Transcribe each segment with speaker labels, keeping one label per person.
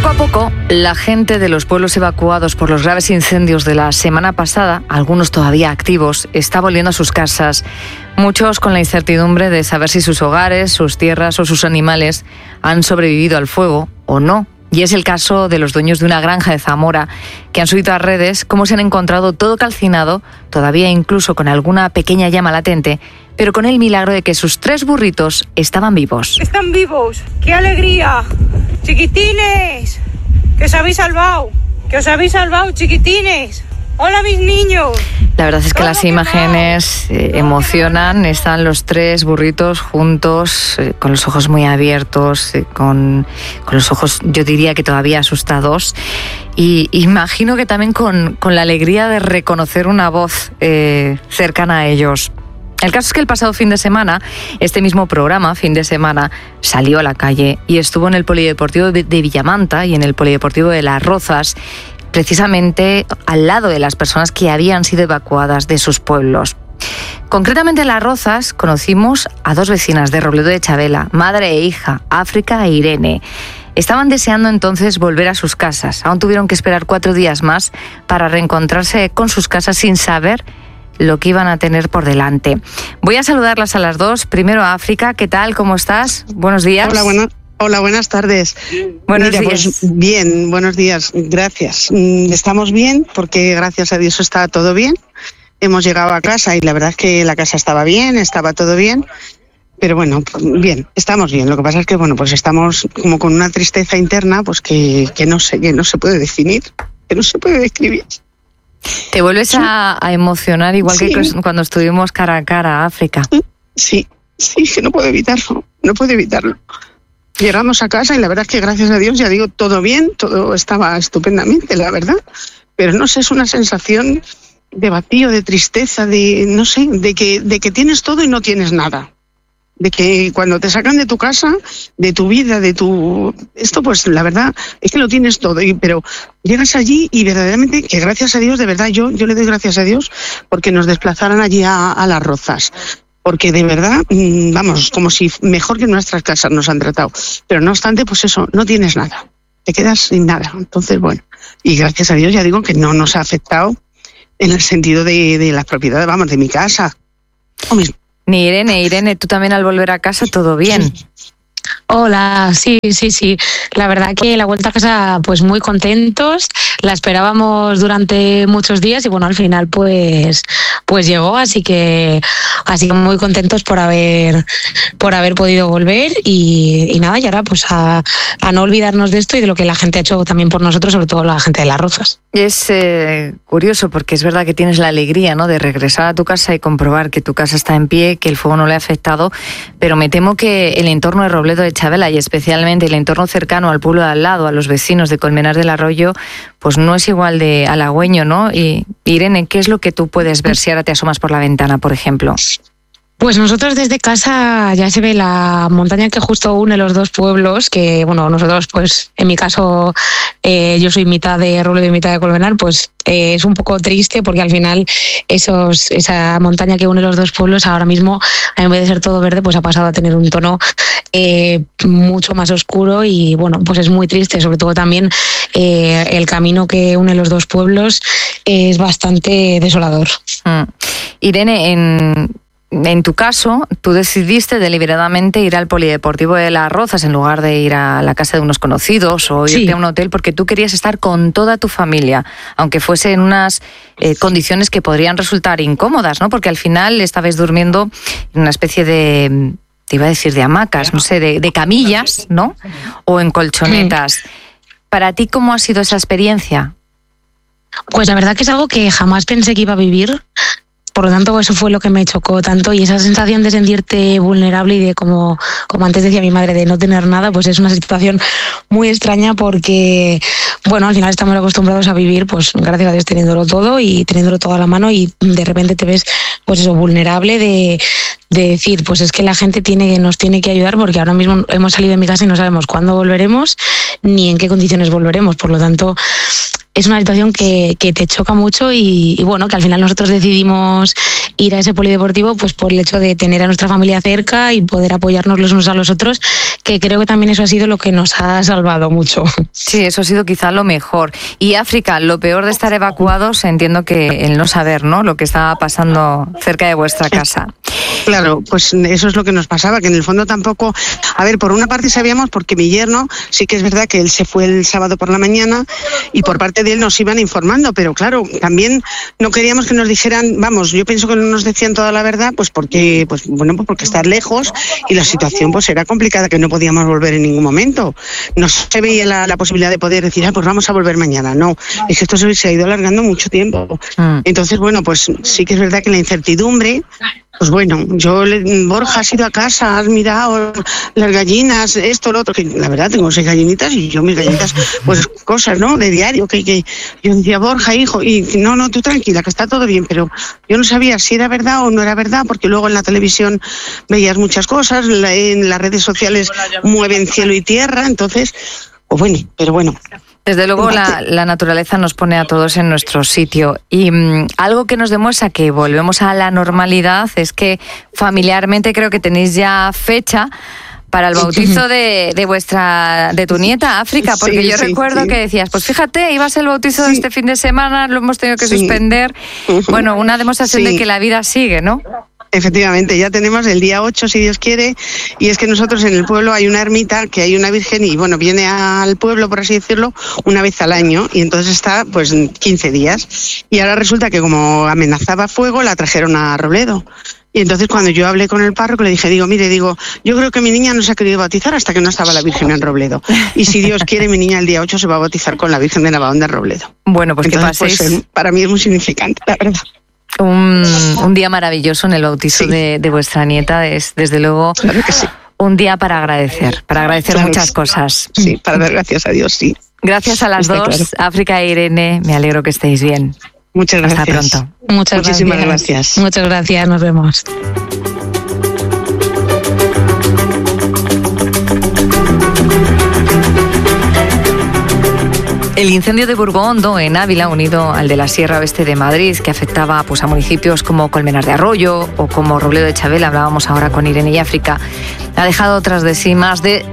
Speaker 1: Poco a poco, la gente de los pueblos evacuados por los graves incendios de la semana pasada, algunos todavía activos, está volviendo a sus casas. Muchos con la incertidumbre de saber si sus hogares, sus tierras o sus animales han sobrevivido al fuego o no. Y es el caso de los dueños de una granja de Zamora, que han subido a redes cómo se han encontrado todo calcinado, todavía incluso con alguna pequeña llama latente, pero con el milagro de que sus 3 burritos estaban vivos.
Speaker 2: ¡Están vivos! ¡Qué alegría! ¡Chiquitines! ¡Que os habéis salvado! ¡Que os habéis salvado, chiquitines! ¡Hola, mis niños!
Speaker 1: La verdad es que las imágenes emocionan. Están los 3 burritos juntos, con los ojos muy abiertos, con los ojos, yo diría que todavía asustados. Y imagino que también con la alegría de reconocer una voz cercana a ellos. El caso es que el pasado fin de semana, este mismo programa, Fin de Semana, salió a la calle y estuvo en el Polideportivo de Villamanta y en el Polideportivo de Las Rozas, precisamente al lado de las personas que habían sido evacuadas de sus pueblos. Concretamente en Las Rozas conocimos a 2 vecinas de Robledo de Chavela, madre e hija, África e Irene. Estaban deseando entonces volver a sus casas. Aún tuvieron que esperar 4 días más para reencontrarse con sus casas sin saber lo que iban a tener por delante. Voy a saludarlas a las 2. Primero a África, ¿qué tal? ¿Cómo estás? Buenos días.
Speaker 3: Hola, buenas tardes.
Speaker 1: Buenos días.
Speaker 3: Pues bien, buenos días, gracias. Estamos bien porque gracias a Dios está todo bien. Hemos llegado a casa y la verdad es que la casa estaba bien, estaba todo bien. Pero bueno, bien, estamos bien. Lo que pasa es que pues estamos como con una tristeza interna pues que no se puede definir, que no se puede describir.
Speaker 1: ¿Te vuelves a emocionar igual que cuando estuvimos cara a cara, África?
Speaker 3: Sí, que no puedo evitarlo. Llegamos a casa y la verdad es que gracias a Dios, ya digo, todo bien, todo estaba estupendamente, la verdad. Pero no sé, es una sensación de vacío, de tristeza, de que tienes todo y no tienes nada. De que cuando te sacan de tu casa, de tu vida, esto pues la verdad es que lo tienes todo, pero llegas allí y verdaderamente que gracias a Dios, de verdad yo le doy gracias a Dios porque nos desplazaran allí a Las Rozas, porque de verdad, vamos, como si mejor que en nuestras casas nos han tratado, pero no obstante pues eso, no tienes nada, te quedas sin nada. Entonces bueno, y gracias a Dios ya digo que no nos ha afectado en el sentido de las propiedades, vamos, de mi casa o mismo.
Speaker 1: Ni Irene, tú también al volver a casa, ¿todo bien?
Speaker 4: Hola, sí. La verdad que la vuelta a casa, pues muy contentos. La esperábamos durante muchos días y bueno, al final pues llegó, así que muy contentos por haber podido volver y nada, y ahora pues a no olvidarnos de esto y de lo que la gente ha hecho también por nosotros, sobre todo la gente de Las Rozas.
Speaker 1: Es curioso porque es verdad que tienes la alegría, ¿no?, de regresar a tu casa y comprobar que tu casa está en pie, que el fuego no le ha afectado, pero me temo que el entorno de Robledo de Chavela y especialmente el entorno cercano al pueblo de al lado, a los vecinos de Colmenar del Arroyo, pues no es igual de halagüeño, ¿no? Y Irene, ¿qué es lo que tú puedes ver si ahora te asomas por la ventana, por ejemplo?
Speaker 4: Pues nosotros desde casa ya se ve la montaña que justo une los 2 pueblos, que bueno, nosotros pues en mi caso yo soy mitad de Robledo y mitad de Colmenar, pues es un poco triste porque al final esa montaña que une los 2 pueblos ahora mismo, en vez de ser todo verde, pues ha pasado a tener un tono mucho más oscuro y bueno, pues es muy triste, sobre todo también el camino que une los 2 pueblos es bastante desolador.
Speaker 1: Irene, en tu caso, tú decidiste deliberadamente ir al Polideportivo de Las Rozas en lugar de ir a la casa de unos conocidos o irte a un hotel porque tú querías estar con toda tu familia, aunque fuese en unas condiciones que podrían resultar incómodas, ¿no? Porque al final estabais durmiendo en una especie de, te iba a decir de hamacas, no sé, de camillas, ¿no? O en colchonetas. Para ti, ¿cómo ha sido esa experiencia?
Speaker 4: Pues la verdad que es algo que jamás pensé que iba a vivir. Por lo tanto, eso fue lo que me chocó tanto y esa sensación de sentirte vulnerable y de como antes decía mi madre, de no tener nada, pues es una situación muy extraña porque, bueno, al final estamos acostumbrados a vivir, pues gracias a Dios, teniéndolo todo y teniéndolo todo a la mano y de repente te ves, pues eso, vulnerable de decir, pues es que la gente nos tiene que ayudar porque ahora mismo hemos salido de mi casa y no sabemos cuándo volveremos ni en qué condiciones volveremos. Por lo tanto, es una situación que te choca mucho y bueno, que al final nosotros decidimos ir a ese polideportivo pues por el hecho de tener a nuestra familia cerca y poder apoyarnos los unos a los otros, que creo que también eso ha sido lo que nos ha salvado mucho.
Speaker 1: Sí, eso ha sido quizá lo mejor. Y África, lo peor de estar evacuados, entiendo que el no saber, ¿no?, lo que estaba pasando cerca de vuestra casa.
Speaker 3: Claro, pues eso es lo que nos pasaba, que en el fondo tampoco... A ver, por una parte sabíamos, porque mi yerno, sí que es verdad que él se fue el sábado por la mañana y por parte de él nos iban informando, pero claro, también no queríamos que nos dijeran, vamos, yo pienso que no nos decían toda la verdad, pues porque estar lejos y la situación pues era complicada, que no podíamos volver en ningún momento. No se veía la posibilidad de poder decir, pues vamos a volver mañana. No, es que esto se ha ido alargando mucho tiempo. Entonces, bueno, pues sí que es verdad que la incertidumbre... Pues bueno, Borja, has ido a casa, has mirado las gallinas, esto, lo otro, que la verdad tengo 6 gallinitas y yo mis gallinas, pues cosas, ¿no?, de diario, que yo decía, Borja, hijo, y no, tú tranquila, que está todo bien, pero yo no sabía si era verdad o no era verdad, porque luego en la televisión veías muchas cosas, en las redes sociales mueven cielo y tierra, entonces, pues bueno, pero bueno.
Speaker 1: Desde luego la naturaleza nos pone a todos en nuestro sitio y algo que nos demuestra que volvemos a la normalidad es que familiarmente creo que tenéis ya fecha para el bautizo de tu nieta, África, porque yo recuerdo que decías, pues fíjate, iba a ser el bautizo de este fin de semana, lo hemos tenido que suspender. Bueno, una demostración de que la vida sigue, ¿no?
Speaker 3: Efectivamente, ya tenemos el día 8, si Dios quiere, y es que nosotros en el pueblo hay una ermita, que hay una virgen, y bueno, viene al pueblo, por así decirlo, una vez al año, y entonces está pues 15 días. Y ahora resulta que como amenazaba fuego, la trajeron a Robledo. Y entonces cuando yo hablé con el párroco le dije, yo creo que mi niña no se ha querido bautizar hasta que no estaba la Virgen en Robledo. Y si Dios quiere, mi niña el día 8 se va a bautizar con la Virgen de Navahón de Robledo.
Speaker 1: Bueno, pues entonces, que paséis...
Speaker 3: Pues, para mí es muy significante, la verdad.
Speaker 1: Un día maravilloso en el bautizo de vuestra nieta, es desde luego
Speaker 3: claro que sí.
Speaker 1: Un día para agradecer claro, muchas cosas.
Speaker 3: Sí, para dar gracias a Dios, sí.
Speaker 1: Gracias a las dos, claro. África e Irene, me alegro que estéis bien.
Speaker 3: Muchas gracias.
Speaker 1: Hasta pronto.
Speaker 3: Muchísimas gracias.
Speaker 4: Muchas gracias, nos vemos.
Speaker 1: El incendio de Burgondo, en Ávila, unido al de la Sierra Oeste de Madrid, que afectaba pues, a municipios como Colmenar de Arroyo o como Robledo de Chabela, hablábamos ahora con Irene y África, ha dejado tras de sí más de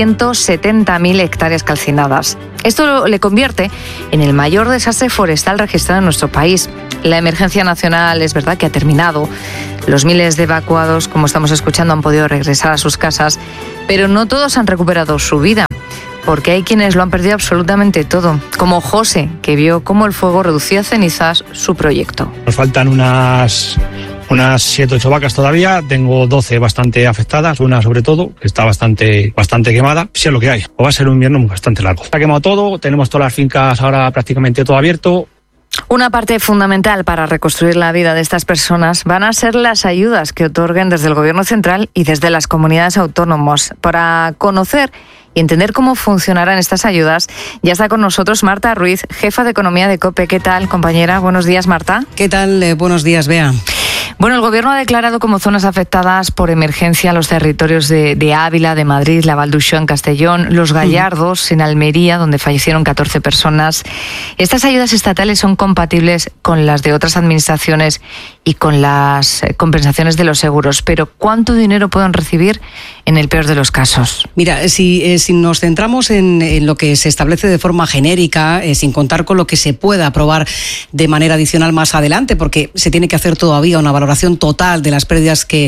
Speaker 1: 170.000 hectáreas calcinadas. Esto le convierte en el mayor desastre forestal registrado en nuestro país. La emergencia nacional es verdad que ha terminado. Los miles de evacuados, como estamos escuchando, han podido regresar a sus casas, pero no todos han recuperado su vida, porque hay quienes lo han perdido absolutamente todo, como José, que vio cómo el fuego reducía a cenizas su proyecto.
Speaker 5: Nos faltan unas 7 o 8 vacas todavía, tengo 12 bastante afectadas, una sobre todo, que está bastante quemada. Sí es lo que hay, va a ser un invierno bastante largo. Está quemado todo, tenemos todas las fincas ahora prácticamente todo abierto.
Speaker 1: Una parte fundamental para reconstruir la vida de estas personas van a ser las ayudas que otorguen desde el Gobierno central y desde las comunidades autónomas. Para conocer y entender cómo funcionarán estas ayudas, ya está con nosotros Marta Ruiz, jefa de Economía de COPE. ¿Qué tal, compañera? Buenos días, Marta.
Speaker 6: ¿Qué tal? Buenos días, Bea.
Speaker 1: Bueno, el Gobierno ha declarado como zonas afectadas por emergencia los territorios de Ávila, de Madrid, la Val d'Uixó en Castellón, Los Gallardos en Almería, donde fallecieron 14 personas. Estas ayudas estatales son compatibles con las de otras administraciones y con las compensaciones de los seguros, pero ¿cuánto dinero pueden recibir en el peor de los casos?
Speaker 6: Mira, si nos centramos en lo que se establece de forma genérica, sin contar con lo que se pueda aprobar de manera adicional más adelante, porque se tiene que hacer todavía una valoración total de las pérdidas que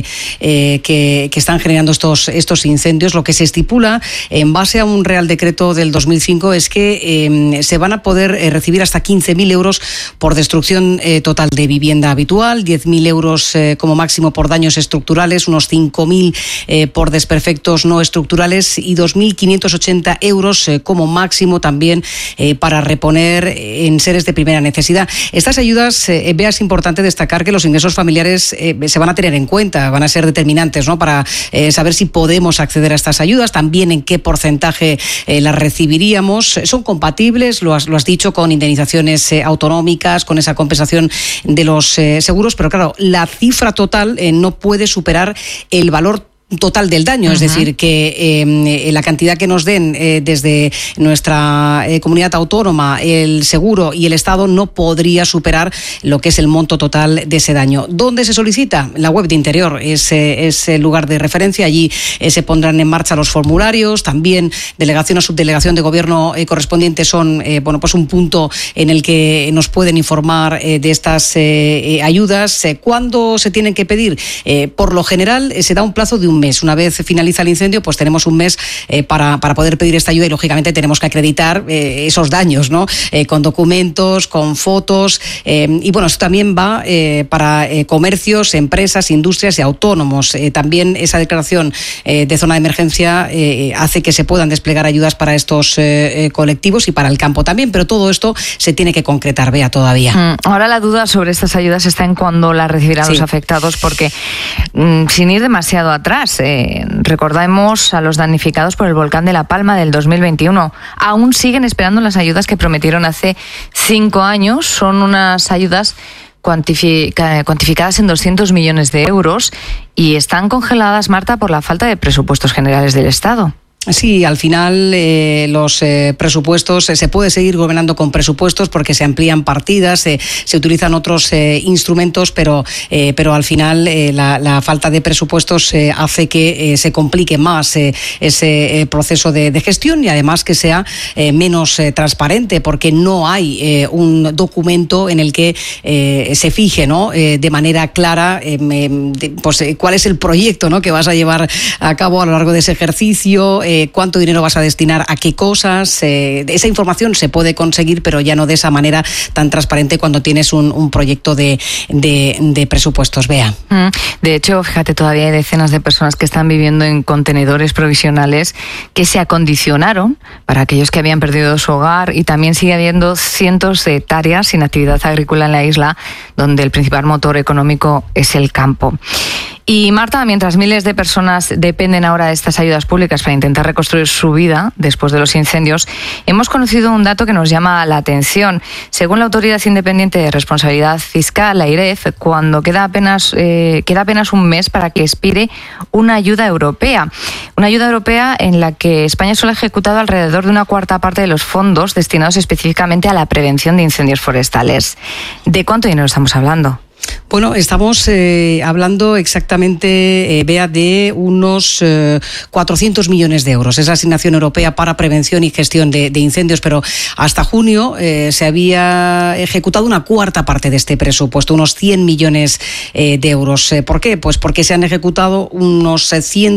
Speaker 6: están generando estos incendios, lo que se estipula en base a un Real Decreto del 2005 es que se van a poder recibir hasta 15.000 euros por destrucción total de vivienda habitual, 10.000 euros como máximo por daños estructurales, unos 5.000 por desperfectos no estructurales y 2.580 euros como máximo también para reponer enseres de primera necesidad. Estas ayudas, Bea, es importante destacar que los ingresos familiares se van a tener en cuenta, van a ser determinantes, ¿no?, para saber si podemos acceder a estas ayudas, también en qué porcentaje las recibiríamos. Son compatibles, lo has dicho, con indemnizaciones autonómicas, con esa compensación de los seguros, pero claro, la cifra total no puede superar el valor total del daño, es decir, que la cantidad que nos den desde nuestra comunidad autónoma, el seguro y el Estado no podría superar lo que es el monto total de ese daño. ¿Dónde se solicita? La web de Interior es el lugar de referencia. Allí se pondrán en marcha los formularios. También delegación o subdelegación de gobierno correspondiente son pues un punto en el que nos pueden informar de estas ayudas. ¿Cuándo se tienen que pedir? Por lo general se da un plazo de un mes. Una vez finaliza el incendio, pues tenemos un mes para poder pedir esta ayuda y lógicamente tenemos que acreditar esos daños, ¿no? Con documentos, con fotos y bueno, esto también va para comercios, empresas, industrias y autónomos. También esa declaración de zona de emergencia hace que se puedan desplegar ayudas para estos colectivos y para el campo también, pero todo esto se tiene que concretar, Bea, todavía.
Speaker 1: Ahora la duda sobre estas ayudas está en cuándo las recibirán los afectados, porque sin ir demasiado atrás, recordemos a los damnificados por el volcán de La Palma del 2021. Aún siguen esperando las ayudas que prometieron hace 5 años. Son unas ayudas cuantificadas en 200 millones de euros y están congeladas, Marta, por la falta de presupuestos generales del Estado.
Speaker 6: Sí, al final los presupuestos, se puede seguir gobernando con presupuestos porque se amplían partidas, se utilizan otros instrumentos, pero al final la falta de presupuestos hace que se complique más ese proceso de gestión y además que sea menos transparente porque no hay un documento en el que se fije, ¿no? De manera clara pues cuál es el proyecto, ¿no? Que vas a llevar a cabo a lo largo de ese ejercicio, cuánto dinero vas a destinar a qué cosas. Esa información se puede conseguir, pero ya no de esa manera tan transparente cuando tienes un proyecto de presupuestos, Bea.
Speaker 1: De hecho, fíjate, todavía hay decenas de personas que están viviendo en contenedores provisionales que se acondicionaron para aquellos que habían perdido su hogar y también sigue habiendo cientos de hectáreas sin actividad agrícola en la isla, donde el principal motor económico es el campo. Y Marta, mientras miles de personas dependen ahora de estas ayudas públicas para intentar reconstruir su vida después de los incendios, hemos conocido un dato que nos llama la atención. Según la Autoridad Independiente de Responsabilidad Fiscal, la AIREF, cuando queda apenas un mes para que expire una ayuda europea. Una ayuda europea en la que España solo ha ejecutado alrededor de una cuarta parte de los fondos destinados específicamente a la prevención de incendios forestales. ¿De cuánto dinero estamos hablando?
Speaker 6: Bueno, estamos hablando exactamente, Bea, de unos 400 millones de euros. Es la asignación europea para prevención y gestión de incendios, pero hasta junio se había ejecutado una cuarta parte de este presupuesto, unos 100 millones de euros. ¿Por qué? Pues porque se han ejecutado unos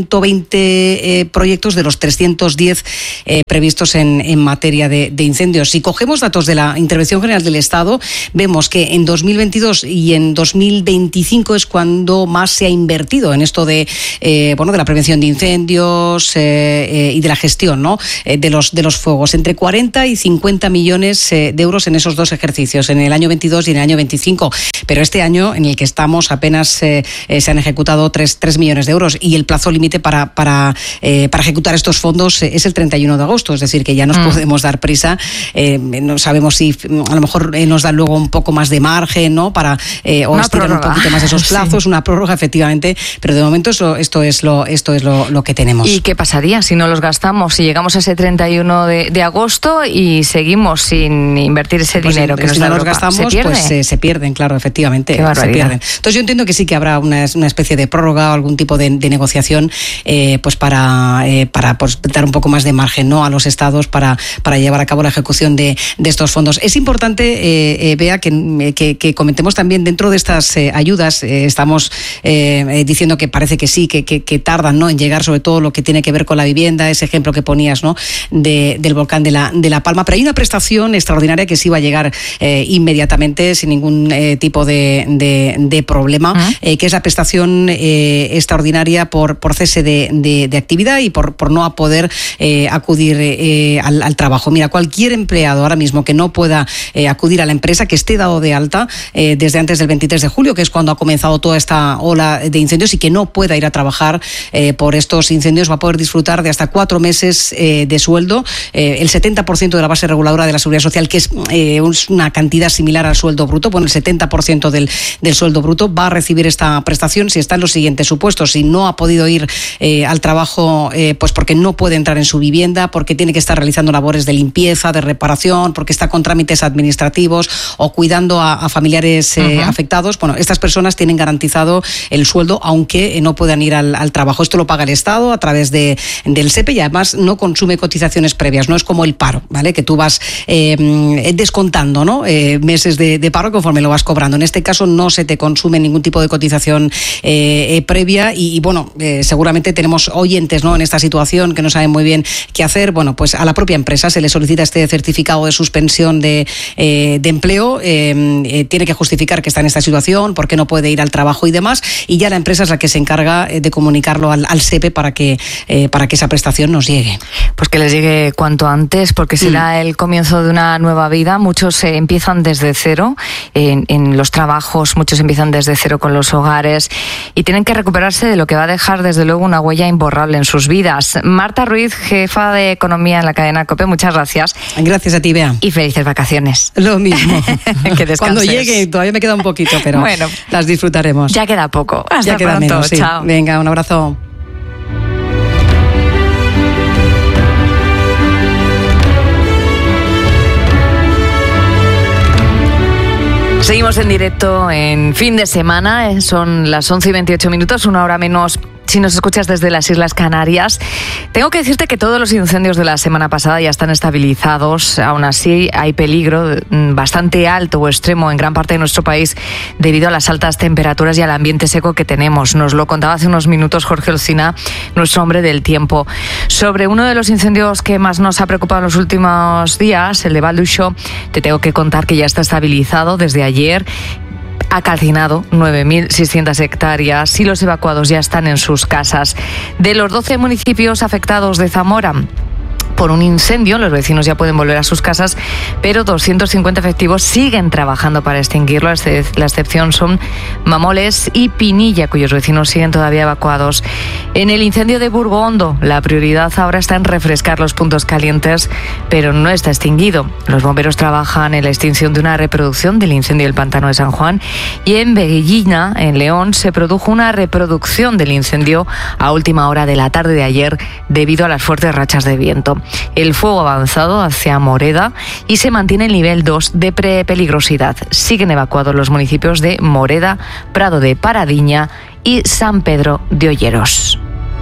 Speaker 6: 120 proyectos de los 310 previstos en materia de incendios. Si cogemos datos de la Intervención General del Estado, vemos que en 2022 y en 2025 es cuando más se ha invertido en esto de la prevención de incendios y de la gestión, ¿no? de los fuegos, entre 40 y 50 millones de euros en esos dos ejercicios, en el año 22 y en el año 25. Pero este año en el que estamos apenas se han ejecutado 3 millones de euros y el plazo límite para ejecutar estos fondos es el 31 de agosto, es decir, que ya nos podemos dar prisa. No sabemos si a lo mejor nos da luego un poco más de margen, ¿no? Para o estirar un poquito más esos plazos, una prórroga efectivamente, pero de momento esto es lo que tenemos.
Speaker 1: ¿Y qué pasaría si no los gastamos, si llegamos a ese 31 de agosto y seguimos sin invertir ese dinero que nos da Europa?
Speaker 6: Si no los gastamos, pues se pierden, claro, efectivamente, se pierden. Entonces yo entiendo que sí que habrá una especie de prórroga o algún tipo de negociación pues para dar un poco más de margen, ¿no? A los estados para llevar a cabo la ejecución de estos fondos. Es importante, Bea, que comentemos también dentro de estas ayudas, estamos diciendo que parece que sí, que tardan, ¿no? En llegar, sobre todo lo que tiene que ver con la vivienda, ese ejemplo que ponías, ¿no? Del volcán de La Palma, pero hay una prestación extraordinaria que sí va a llegar inmediatamente sin ningún tipo de problema, que es la prestación extraordinaria por cese de actividad y por no poder acudir al trabajo. Mira, cualquier empleado ahora mismo que no pueda acudir a la empresa, que esté dado de alta desde antes del 23 23 de julio, que es cuando ha comenzado toda esta ola de incendios, y que no pueda ir a trabajar por estos incendios va a poder disfrutar de hasta 4 meses de sueldo, el 70% de la base reguladora de la Seguridad Social, que es una cantidad similar al sueldo bruto, bueno, el 70% del sueldo bruto, va a recibir esta prestación si está en los siguientes supuestos: si no ha podido ir al trabajo pues porque no puede entrar en su vivienda, porque tiene que estar realizando labores de limpieza, de reparación, porque está con trámites administrativos o cuidando a familiares afectados. Bueno, estas personas tienen garantizado el sueldo aunque no puedan ir al trabajo. Esto lo paga el Estado a través del SEPE, y además no consume cotizaciones previas, no es como el paro, ¿vale? Que tú vas descontando, ¿no? Meses de paro conforme lo vas cobrando. En este caso no se te consume ningún tipo de cotización previa, y bueno, seguramente tenemos oyentes, ¿no?, en esta situación que no saben muy bien qué hacer. Bueno, pues a la propia empresa se le solicita este certificado de suspensión de empleo, tiene que justificar que está en esta situación, por qué no puede ir al trabajo y demás, y ya la empresa es la que se encarga de comunicarlo al SEPE para que esa prestación nos llegue.
Speaker 1: Pues que les llegue cuanto antes, porque será el comienzo de una nueva vida. Muchos empiezan desde cero en los trabajos, muchos empiezan desde cero con los hogares y tienen que recuperarse de lo que va a dejar desde luego una huella imborrable en sus vidas. Marta Ruiz, jefa de Economía en la cadena COPE, muchas gracias.
Speaker 6: Gracias a ti, Bea.
Speaker 1: Y felices vacaciones.
Speaker 6: Lo mismo.
Speaker 1: Que descanses.
Speaker 6: Cuando llegue, todavía me queda un poquito, pero bueno, las disfrutaremos.
Speaker 1: Ya queda poco. Hasta
Speaker 6: ya queda
Speaker 1: pronto.
Speaker 6: Menos, sí.
Speaker 1: Chao.
Speaker 6: Venga, un abrazo.
Speaker 1: Seguimos en directo en fin de semana, son las 11:28, una hora menos si nos escuchas desde las Islas Canarias. Tengo que decirte que todos los incendios de la semana pasada ya están estabilizados. Aún así hay peligro bastante alto o extremo en gran parte de nuestro país debido a las altas temperaturas y al ambiente seco que tenemos. Nos lo contaba hace unos minutos Jorge Olcina, nuestro hombre del tiempo. Sobre uno de los incendios que más nos ha preocupado en los últimos días, el de Val d'Uixó, te tengo que contar que ya está estabilizado desde ayer. Ha calcinado 9.600 hectáreas y los evacuados ya están en sus casas. De los 12 municipios afectados de Zamora por un incendio, los vecinos ya pueden volver a sus casas, pero 250 efectivos siguen trabajando para extinguirlo. La excepción son Mamoles y Pinilla, cuyos vecinos siguen todavía evacuados. En el incendio de Burgondo, la prioridad ahora está en refrescar los puntos calientes, pero no está extinguido. Los bomberos trabajan en la extinción de una reproducción del incendio del Pantano de San Juan, y en Veguillina, en León, se produjo una reproducción del incendio a última hora de la tarde de ayer debido a las fuertes rachas de viento. El fuego ha avanzado hacia Moreda y se mantiene el nivel 2 de peligrosidad. Siguen evacuados los municipios de Moreda, Prado de Paradiña y San Pedro de Olleros.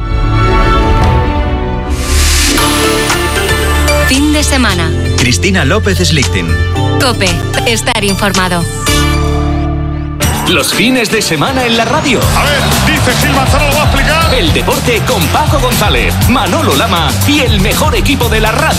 Speaker 7: Fin de semana.
Speaker 8: Cristina López Slichting.
Speaker 7: COPE. Estar informado.
Speaker 9: Los fines de semana en la radio.
Speaker 10: A ver, dice Gil Manzano, lo va a explicar.
Speaker 9: El deporte con Paco González, Manolo Lama y el mejor equipo de la radio.